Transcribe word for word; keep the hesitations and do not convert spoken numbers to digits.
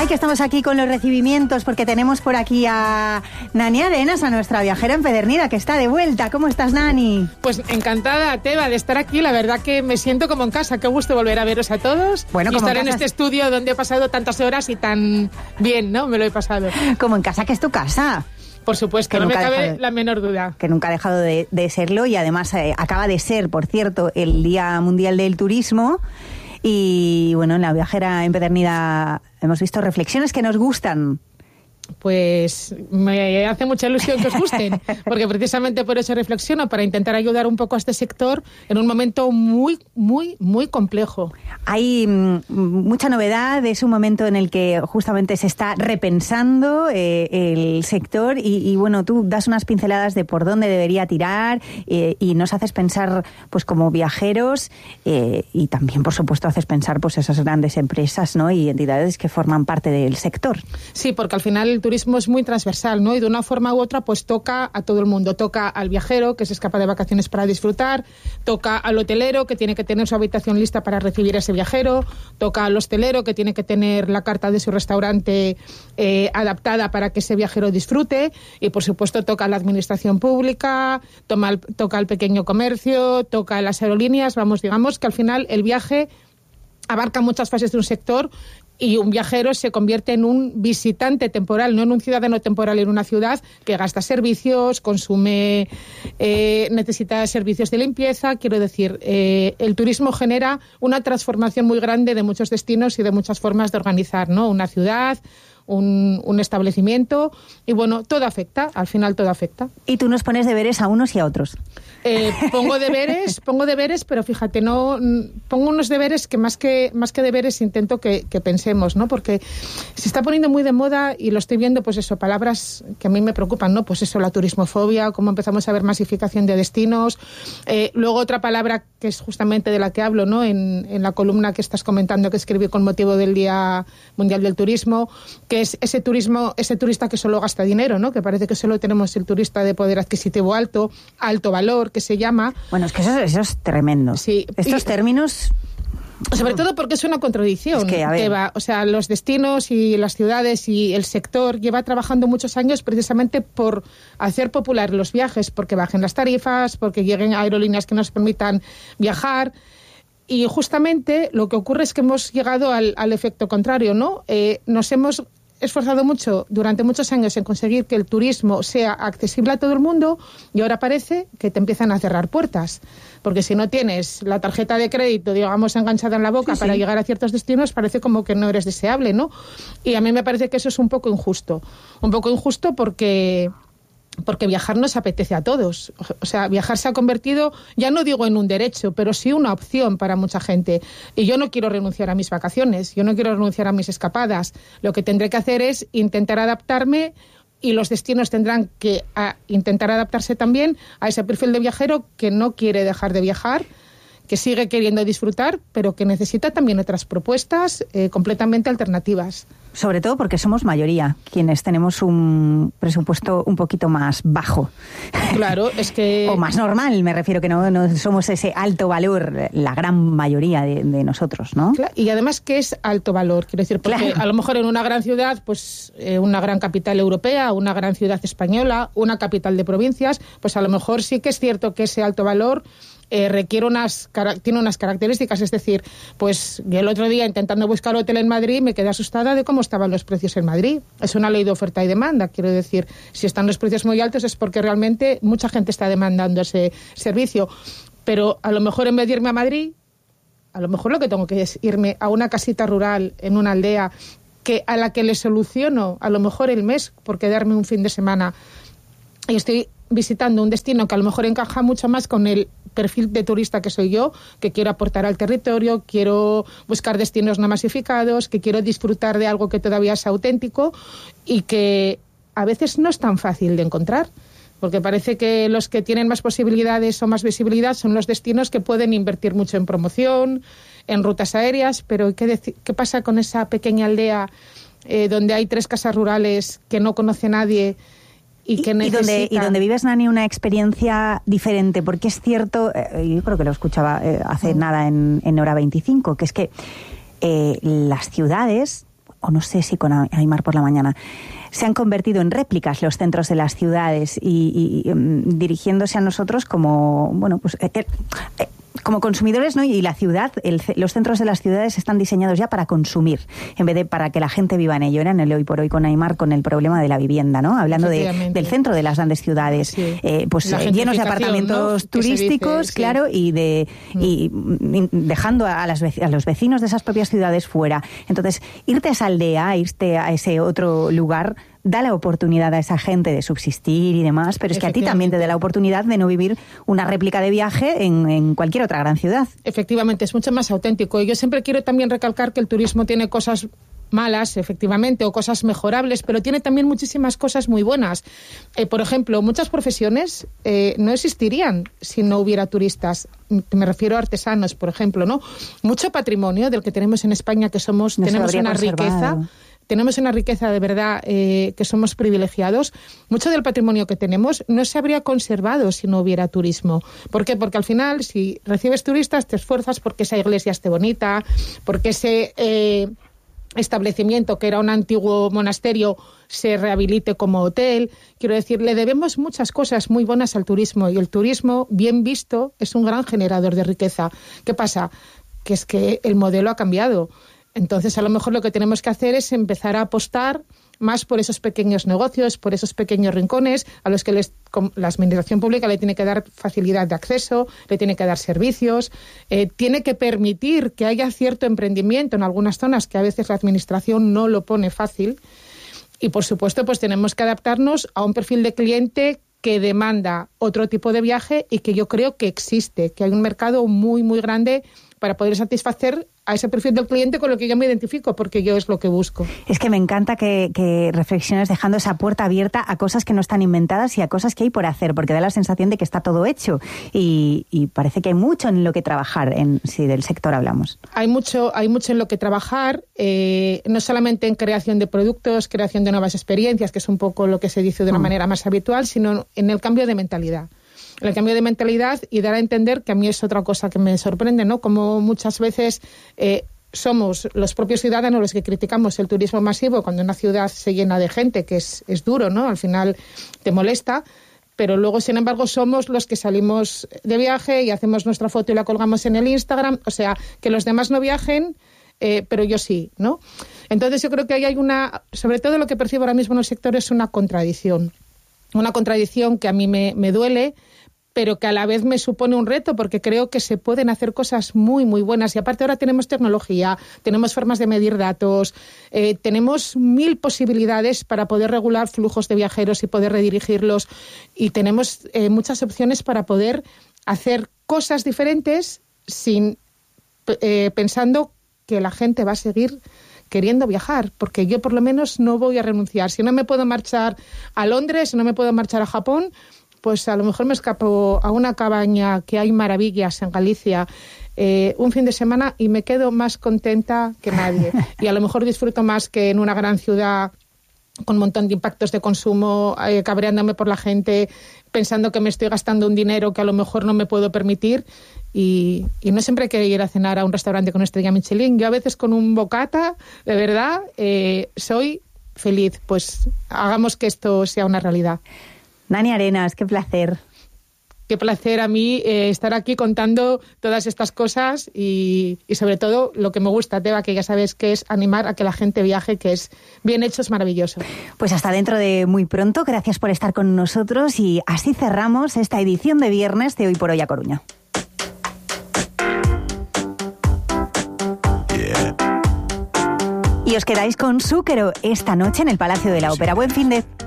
Ay, que estamos aquí con los recibimientos porque tenemos por aquí a Nani Arenas, a nuestra viajera empedernida que está de vuelta. ¿Cómo estás, Nani? Pues encantada, Teba, de estar aquí. La verdad que me siento como en casa. Qué gusto volver a veros a todos. Bueno, y como estar en, en este estudio donde he pasado tantas horas y tan bien, ¿no? Me lo he pasado. Como en casa, que es tu casa. Por supuesto, que no me cabe de, la menor duda. Que nunca ha dejado de, de serlo y además eh, acaba de ser, por cierto, el Día Mundial del Turismo. Y bueno, en la viajera empedernida hemos visto reflexiones que nos gustan. Pues me hace mucha ilusión que os gusten, porque precisamente por eso reflexiono, para intentar ayudar un poco a este sector en un momento muy, muy, muy complejo. Hay mm, mucha novedad, es un momento en el que justamente se está repensando eh, el sector y, y bueno, tú das unas pinceladas de por dónde debería tirar eh, y nos haces pensar pues como viajeros eh, y también, por supuesto, haces pensar pues esas grandes empresas, ¿no? Y entidades que forman parte del sector. Sí, porque al final el turismo es muy transversal, ¿no? Y de una forma u otra, pues toca a todo el mundo. Toca al viajero, que se escapa de vacaciones para disfrutar. Toca al hotelero, que tiene que tener su habitación lista para recibir a ese viajero. Toca al hostelero, que tiene que tener la carta de su restaurante eh, adaptada para que ese viajero disfrute. Y, por supuesto, toca a la administración pública, toma el, toca al pequeño comercio, toca a las aerolíneas. Vamos, digamos que al final el viaje abarca muchas fases de un sector. Y un viajero se convierte en un visitante temporal, no en un ciudadano temporal en una ciudad que gasta servicios, consume, eh, necesita servicios de limpieza. Quiero decir, eh, el turismo genera una transformación muy grande de muchos destinos y de muchas formas de organizar, ¿no? Una ciudad, un, un establecimiento, y bueno, todo afecta, al final todo afecta. Y tú nos pones deberes a unos y a otros. Eh, pongo deberes, pongo deberes, pero fíjate, no pongo unos deberes que más que más que deberes intento que, que pensemos, ¿no? Porque se está poniendo muy de moda y lo estoy viendo, pues eso, palabras que a mí me preocupan, ¿no? Pues eso, la turismofobia, cómo empezamos a ver masificación de destinos. Eh, luego otra palabra que es justamente de la que hablo, ¿no? En, en la columna que estás comentando que escribí con motivo del Día Mundial del Turismo, que es ese turismo, ese turista que solo gasta dinero, ¿no? Que parece que solo tenemos el turista de poder adquisitivo alto, alto valor, que se llama. Bueno, es que eso, eso es tremendo. Sí. Estos y, términos... Sobre todo porque es una contradicción. Es que, a ver. Que va, o sea, los destinos y las ciudades y el sector lleva trabajando muchos años precisamente por hacer popular los viajes, porque bajen las tarifas, porque lleguen aerolíneas que nos permitan viajar. Y justamente lo que ocurre es que hemos llegado al, al efecto contrario, ¿no? Eh, nos hemos esforzado mucho durante muchos años en conseguir que el turismo sea accesible a todo el mundo y ahora parece que te empiezan a cerrar puertas, porque si no tienes la tarjeta de crédito, digamos, enganchada en la boca sí, para sí. llegar a ciertos destinos, parece como que no eres deseable, ¿no? Y a mí me parece que eso es un poco injusto, un poco injusto porque... porque viajar nos apetece a todos. O sea, viajar se ha convertido, ya no digo en un derecho, pero sí una opción para mucha gente. Y yo no quiero renunciar a mis vacaciones, yo no quiero renunciar a mis escapadas. Lo que tendré que hacer es intentar adaptarme y los destinos tendrán que a, intentar adaptarse también a ese perfil de viajero que no quiere dejar de viajar, que sigue queriendo disfrutar, pero que necesita también otras propuestas eh, completamente alternativas. Sobre todo porque somos mayoría, quienes tenemos un presupuesto un poquito más bajo. Claro, es que... o más normal, me refiero, que no, no somos ese alto valor, la gran mayoría de, de nosotros, ¿no? Claro, y además, ¿qué es alto valor? Quiero decir, porque claro. a lo mejor en una gran ciudad, pues eh, una gran capital europea, una gran ciudad española, una capital de provincias, pues a lo mejor sí que es cierto que ese alto valor... Eh, requiere unas, tiene unas características, es decir, pues yo el otro día intentando buscar hotel en Madrid me quedé asustada de cómo estaban los precios en Madrid. Es una ley de oferta y demanda, quiero decir, si están los precios muy altos es porque realmente mucha gente está demandando ese servicio, pero a lo mejor en vez de irme a Madrid, a lo mejor lo que tengo que es irme a una casita rural en una aldea que a la que le soluciono a lo mejor el mes por quedarme un fin de semana y estoy visitando un destino que a lo mejor encaja mucho más con el perfil de turista que soy yo, que quiero aportar al territorio, quiero buscar destinos no masificados, que quiero disfrutar de algo que todavía es auténtico y que a veces no es tan fácil de encontrar, porque parece que los que tienen más posibilidades o más visibilidad son los destinos que pueden invertir mucho en promoción, en rutas aéreas, pero ¿qué, deci- qué pasa con esa pequeña aldea eh, donde hay tres casas rurales que no conoce nadie? Y, que y, donde, y donde vives, Nani, una experiencia diferente, porque es cierto, eh, yo creo que lo escuchaba eh, hace mm. nada en, en Hora veinticinco, que es que eh, las ciudades o no sé si con Aimar por la mañana, se han convertido en réplicas los centros de las ciudades y, y, y dirigiéndose a nosotros como, bueno, pues... Eh, eh, como consumidores, ¿no? Y la ciudad, el, los centros de las ciudades están diseñados ya para consumir, en vez de para que la gente viva en ello. Era en el hoy por hoy con Aimar, con el problema de la vivienda, ¿no? Hablando de, del centro de las grandes ciudades, sí. eh, pues eh, llenos de apartamentos, ¿no?, turísticos, dice, claro, sí. y de mm. y, y dejando a, las, a los vecinos de esas propias ciudades fuera. Entonces, irte a esa aldea, irte a ese otro lugar, da la oportunidad a esa gente de subsistir y demás, pero es que a ti también te da la oportunidad de no vivir una réplica de viaje en, en cualquier otra gran ciudad. Efectivamente, es mucho más auténtico. Y yo siempre quiero también recalcar que el turismo tiene cosas malas, efectivamente, o cosas mejorables, pero tiene también muchísimas cosas muy buenas. Eh, por ejemplo, muchas profesiones eh, no existirían si no hubiera turistas. Me refiero a artesanos, por ejemplo, ¿no? Mucho patrimonio del que tenemos en España, que somos, no tenemos una riqueza... Tenemos una riqueza de verdad eh, que somos privilegiados. Mucho del patrimonio que tenemos no se habría conservado si no hubiera turismo. ¿Por qué? Porque al final, si recibes turistas, te esfuerzas porque esa iglesia esté bonita, porque ese eh, establecimiento, que era un antiguo monasterio, se rehabilite como hotel. Quiero decir, le debemos muchas cosas muy buenas al turismo, y el turismo, bien visto, es un gran generador de riqueza. ¿Qué pasa? Que es que el modelo ha cambiado. Entonces, a lo mejor lo que tenemos que hacer es empezar a apostar más por esos pequeños negocios, por esos pequeños rincones a los que les, la administración pública le tiene que dar facilidad de acceso, le tiene que dar servicios, eh, tiene que permitir que haya cierto emprendimiento en algunas zonas que a veces la administración no lo pone fácil. Y, por supuesto, pues tenemos que adaptarnos a un perfil de cliente que demanda otro tipo de viaje y que yo creo que existe, que hay un mercado muy, muy grande para poder satisfacer a ese perfil del cliente con lo que yo me identifico, porque yo es lo que busco. Es que me encanta que, que reflexiones dejando esa puerta abierta a cosas que no están inventadas y a cosas que hay por hacer, porque da la sensación de que está todo hecho y, y parece que hay mucho en lo que trabajar, en, si del sector hablamos. Hay mucho, hay mucho en lo que trabajar, eh, no solamente en creación de productos, creación de nuevas experiencias, que es un poco lo que se dice de una mm. manera más habitual, sino en el cambio de mentalidad. El cambio de mentalidad y dar a entender que a mí es otra cosa que me sorprende, ¿no? Como muchas veces eh, somos los propios ciudadanos los que criticamos el turismo masivo cuando una ciudad se llena de gente, que es, es duro, ¿no? Al final te molesta, pero luego, sin embargo, somos los que salimos de viaje y hacemos nuestra foto y la colgamos en el Instagram. O sea, que los demás no viajen, eh, pero yo sí, ¿no? Entonces yo creo que ahí hay una... Sobre todo lo que percibo ahora mismo en el sector es una contradicción. Una contradicción que a mí me, me duele, pero que a la vez me supone un reto, porque creo que se pueden hacer cosas muy, muy buenas. Y aparte ahora tenemos tecnología, tenemos formas de medir datos, eh, tenemos mil posibilidades para poder regular flujos de viajeros y poder redirigirlos, y tenemos eh, muchas opciones para poder hacer cosas diferentes sin eh, pensando que la gente va a seguir queriendo viajar, porque yo por lo menos no voy a renunciar. Si no me puedo marchar a Londres, si no me puedo marchar a Japón, pues a lo mejor me escapo a una cabaña, que hay maravillas en Galicia, eh, un fin de semana, y me quedo más contenta que nadie. Y a lo mejor disfruto más que en una gran ciudad con un montón de impactos de consumo, eh, cabreándome por la gente, pensando que me estoy gastando un dinero que a lo mejor no me puedo permitir. Y, y no siempre hay que ir a cenar a un restaurante con estrella Michelin. Yo a veces con un bocata, de verdad, eh, soy feliz. Pues hagamos que esto sea una realidad. Nani Arenas, qué placer. Qué placer a mí eh, estar aquí contando todas estas cosas y, y sobre todo lo que me gusta, Teba, que ya sabes que es animar a que la gente viaje, que es bien hecho, es maravilloso. Pues hasta dentro de muy pronto, gracias por estar con nosotros y así cerramos esta edición de viernes de Hoy por Hoy a Coruña. Yeah. Y os quedáis con Zúquero esta noche en el Palacio de la Ópera. Buen fin de...